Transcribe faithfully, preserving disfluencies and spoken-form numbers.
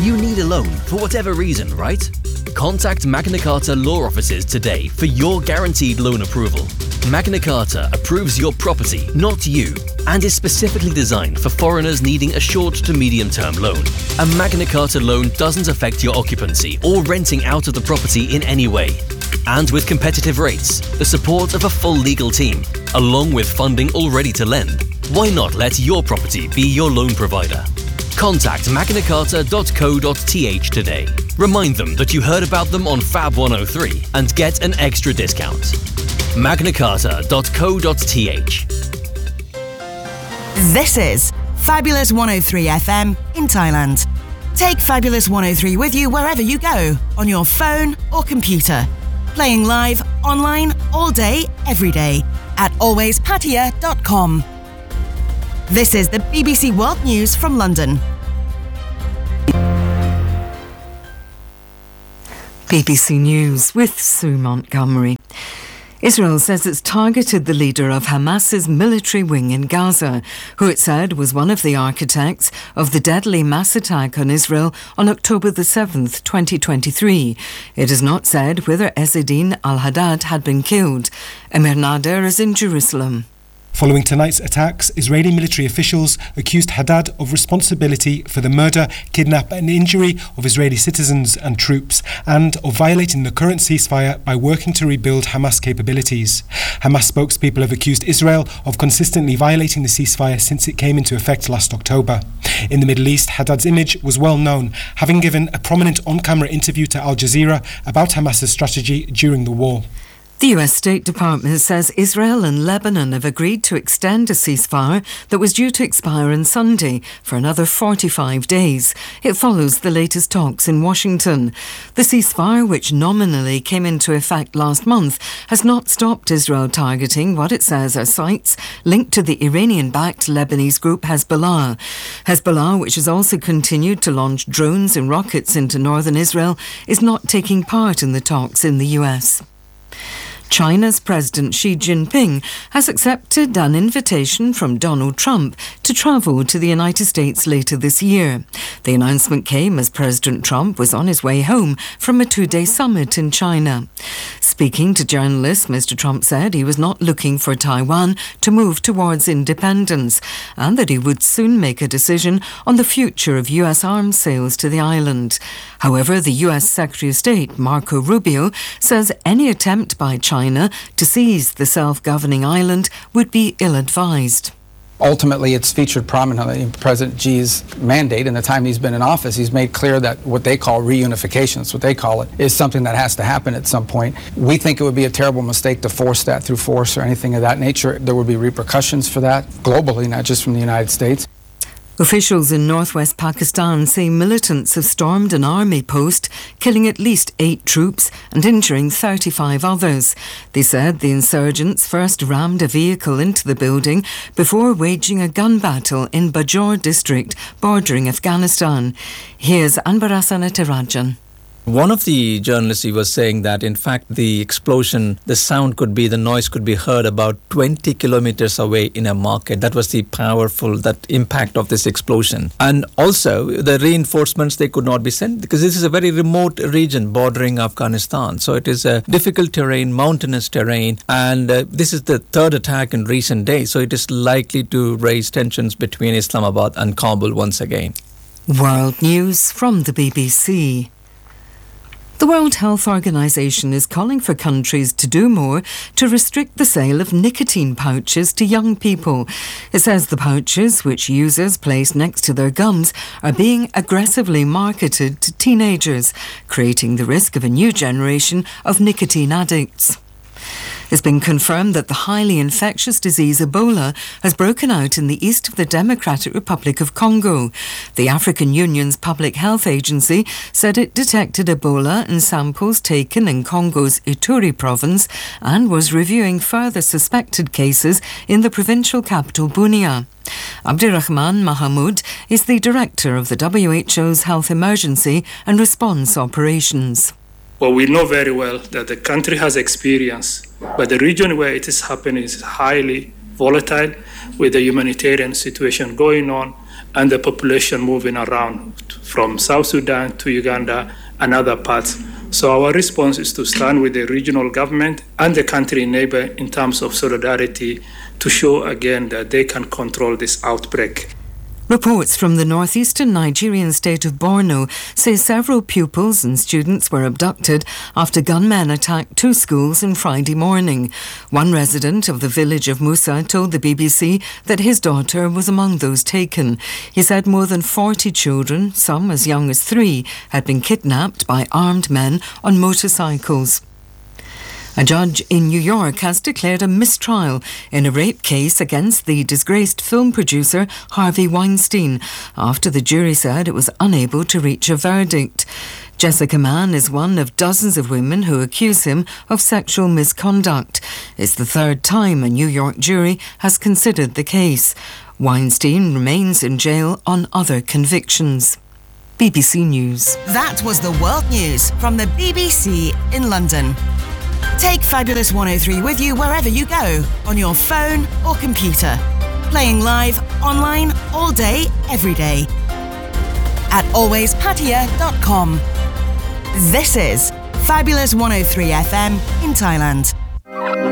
You need a loan for whatever reason, right? Contact Magna Carta Law Offices today for your guaranteed loan approval. Magna Carta approves your property, not you, and is specifically designed for foreigners needing a short to medium-term loan. A Magna Carta loan doesn't affect your occupancy or renting out of the property in any way. And with competitive rates, the support of a full legal team, along with funding all ready to lend, why not let your property be your loan provider? Contact magna carta dot co dot t h today. Remind them that you heard about them on Fab one oh three and get an extra discount. magna carta dot co dot t h. This is Fabulous one oh three F M in Thailand. Take Fabulous one oh three with you wherever you go, on your phone or computer. Playing live, online, all day, every day at always pattaya dot com. This is the B B C World News from London. B B C News with Sue Montgomery. Israel says it's targeted the leader of Hamas's military wing in Gaza, who it said was one of the architects of the deadly mass attack on Israel on October the seventh, twenty twenty-three. It has not said whether Ezzedine al-Haddad had been killed. Emir Nader is in Jerusalem. Following tonight's attacks, Israeli military officials accused Haddad of responsibility for the murder, kidnap and injury of Israeli citizens and troops, and of violating the current ceasefire by working to rebuild Hamas capabilities. Hamas spokespeople have accused Israel of consistently violating the ceasefire since it came into effect last October. In the Middle East, Haddad's image was well known, having given a prominent on-camera interview to Al Jazeera about Hamas's strategy during the war. The U S State Department says Israel and Lebanon have agreed to extend a ceasefire that was due to expire on Sunday for another forty-five days. It follows the latest talks in Washington. The ceasefire, which nominally came into effect last month, has not stopped Israel targeting what it says are sites linked to the Iranian-backed Lebanese group Hezbollah. Hezbollah, which has also continued to launch drones and rockets into northern Israel, is not taking part in the talks in the U S. China's President Xi Jinping has accepted an invitation from Donald Trump to travel to the United States later this year. The announcement came as President Trump was on his way home from a two-day summit in China. Speaking to journalists, Mister Trump said he was not looking for Taiwan to move towards independence and that he would soon make a decision on the future of U S arms sales to the island. However, the U S Secretary of State, Marco Rubio, says any attempt by China to seize the self-governing island would be ill-advised. Ultimately, it's featured prominently in President Xi's mandate. In the time he's been in office, he's made clear that what they call reunification, that's what they call it, is something that has to happen at some point. We think it would be a terrible mistake to force that through force or anything of that nature. There would be repercussions for that globally, not just from the United States. Officials in northwest Pakistan say militants have stormed an army post, killing at least eight troops and injuring thirty-five others. They said the insurgents first rammed a vehicle into the building before waging a gun battle in Bajaur district bordering Afghanistan. Here's Anbarasana Terajan. One of the journalists, he was saying that, in fact, the explosion, the sound could be, the noise could be heard about twenty kilometers away in a market. That was the powerful, that impact of this explosion. And also, the reinforcements, they could not be sent because this is a very remote region bordering Afghanistan. So it is a difficult terrain, mountainous terrain. And uh, this is the third attack in recent days. So it is likely to raise tensions between Islamabad and Kabul once again. World News from the B B C. The World Health Organization is calling for countries to do more to restrict the sale of nicotine pouches to young people. It says the pouches, which users place next to their gums, are being aggressively marketed to teenagers, creating the risk of a new generation of nicotine addicts. It's been confirmed that the highly infectious disease Ebola has broken out in the east of the Democratic Republic of Congo. The African Union's Public Health Agency said it detected Ebola in samples taken in Congo's Ituri province and was reviewing further suspected cases in the provincial capital Bunia. Abdirahman Mahamoud is the director of the W H O's Health Emergency and Response Operations. Well, we know very well that the country has experience, but the region where it is happening is highly volatile with the humanitarian situation going on and the population moving around from South Sudan to Uganda and other parts. So our response is to stand with the regional government and the country neighbor in terms of solidarity to show again that they can control this outbreak. Reports from the northeastern Nigerian state of Borno say several pupils and students were abducted after gunmen attacked two schools on Friday morning. One resident of the village of Musa told the B B C that his daughter was among those taken. He said more than forty children, some as young as three, had been kidnapped by armed men on motorcycles. A judge in New York has declared a mistrial in a rape case against the disgraced film producer Harvey Weinstein after the jury said it was unable to reach a verdict. Jessica Mann is one of dozens of women who accuse him of sexual misconduct. It's the third time a New York jury has considered the case. Weinstein remains in jail on other convictions. B B C News. That was the world news from the B B C in London. Take Fabulous one oh three with you wherever you go, on your phone or computer. Playing live, online, all day, every day. At always pattaya dot com. This is Fabulous one oh three F M in Thailand.